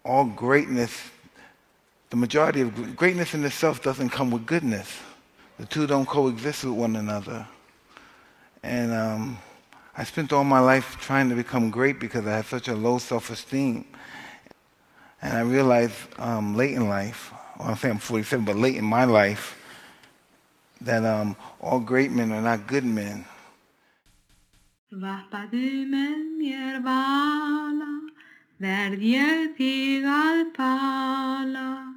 all greatness, the majority of greatness in itself doesn't come with goodness. The two don't coexist with one another. And I spent all my life trying to become great because I had such a low self-esteem. And I realized late in life, well, I'm saying I'm 47, but late in my life, that all great men are not good men. Vahpadimen yerbala, verdier pigal pala.